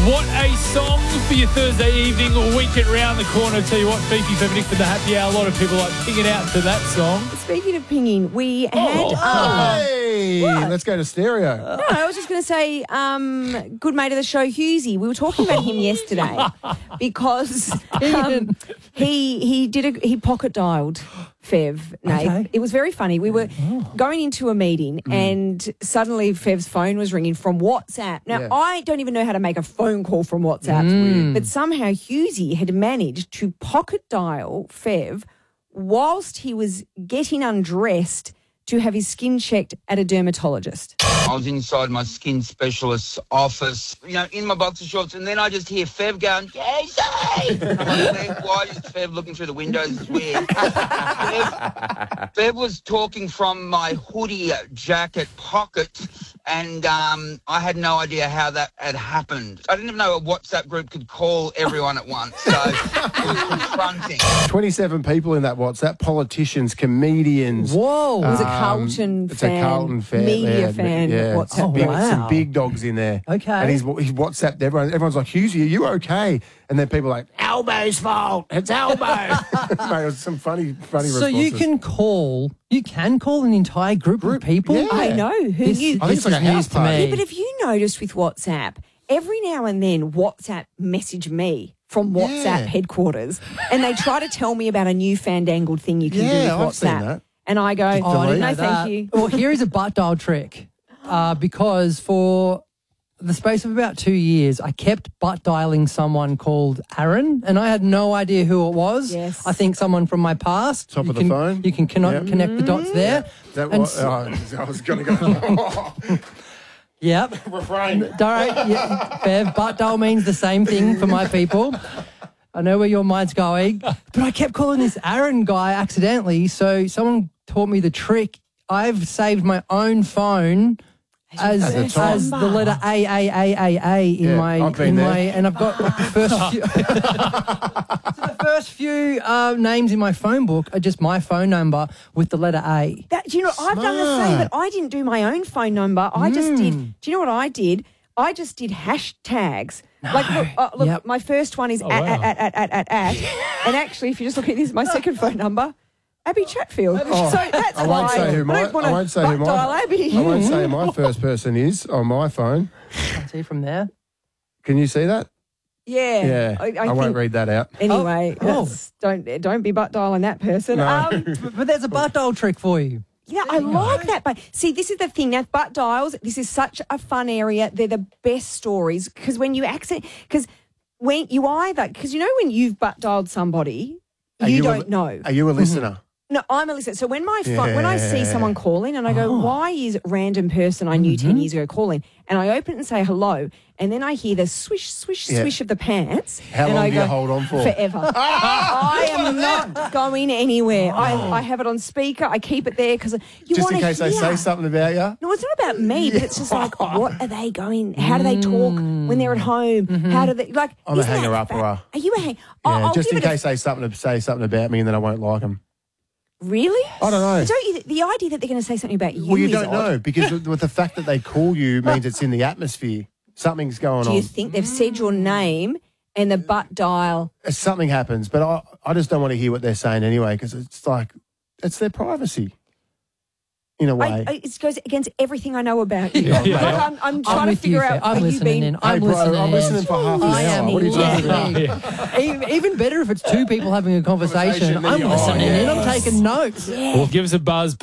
What a song for your Thursday evening, weekend round the corner. Tell you what, Fifi Feminic for the happy hour. A lot of people like pinging out to that song. Speaking of pinging, we had... Hey, let's go to stereo. No, I was just going to say, good mate of the show, Hughesy. We were talking about him yesterday because he pocket dialed Fev, Nate. Okay. It was very funny. We were going into a meeting and suddenly Fev's phone was ringing from WhatsApp. Now, I don't even know how to make a phone call from WhatsApp, but somehow Hughesy had managed to pocket dial Fev whilst he was getting undressed to have his skin checked at a dermatologist. I was inside my skin specialist's office, in my boxer shorts, and then I just hear Fev going, Casey! And I'm like, why is Fev looking through the windows? It's weird. Fev was talking from my hoodie jacket pocket, and I had no idea how that had happened. I didn't even know a WhatsApp group could call everyone at once, so it was confronting. 27 people in that WhatsApp, politicians, comedians. Whoa. It was a Carlton It's fan, a Carlton fan. media fan. Yeah. WhatsApp. Some big dogs in there. Okay. And he's WhatsApped everyone. Everyone's like, Hughesy, are you okay? And then people are like, Elbo's fault. It's Elbow. Mate, it was some funny responses. So you can call an entire group of people? Yeah. I know. Who This, knew? I think this it's like is a house news to party. me. Yeah, but have you noticed with WhatsApp, every now and then WhatsApp message me from WhatsApp Yeah. headquarters and they try to tell me about a new fandangled thing you can do with Yeah, WhatsApp. I've seen that. And I go, I didn't know no, that. thank you. Well, here is a butt dial trick. Because for the space of about 2 years, I kept butt dialing someone called Aaron, and I had no idea who it was. Yes. I think someone from my past. Top You of the can- phone? You can connect the dots there. Is that And what? I was going to go. Yep. Refrain. Bev, butt dial means the same thing for my people. I know where your mind's going. But I kept calling this Aaron guy accidentally, so someone taught me the trick. I've saved my own phone as At the top. the letter A in Yeah, my I've been there. and I've got like the first few so the first few names in my phone book are just my phone number with the letter A. Do you know, I've done the same, but I didn't do my own phone number. I just did. Do you know what I did? I just did hashtags. Look, Yep. my first one is at. And actually, if you just look at this, my second phone number, Abby Chatfield. So that's I why won't say who I don't want I won't say to who butt dial my Abby. I won't say who my first person is on my phone. I see from there. Can you see that? Yeah. Yeah. I won't think- read that out. Anyway, Oh. don't be butt dialing that person. No. But there's a butt dial trick for you. Yeah, I like that. But see, this is the thing. Now, butt dials, this is such a fun area. They're the best stories because when you because when you've butt dialed somebody, you don't know. Are you a listener? No, I'm a listener. So when when I see someone calling and I go, why is random person I knew 10 years ago calling? And I open it and say hello, and then I hear the swish, swish, swish of the pants. How and long I do you hold on for? Forever. I am not going anywhere. I have it on speaker. I keep it there because you Just want in to case they say something about you? No, it's not about me, but it's just like, what are they going? How do they talk when they're at home? How do they like? I'm a isn't that hanger-upper. Are you a hang? Yeah, I'll just give in it case they say something about me and then I won't like them. Really? I don't know. Don't you, the idea that they're going to say something about you Well, you is don't odd. know because with the fact that they call you means it's in the atmosphere. Something's going Do on. you think they've said your name and the butt dial? Something happens, but I just don't want to hear what they're saying anyway because it's like it's their privacy in a way. It goes against everything I know about you. Yeah, Like, mate. I'm trying to with you, figure Fair. out. I'm are you listening being- in. I'm Hey, bro, listening I'm in. listening for half an I hour. am What are you talking about? listening. Even better if it's two people having a conversation. Conversation, then I'm you- listening oh, in. yes. I'm taking notes. Well, give us a buzz.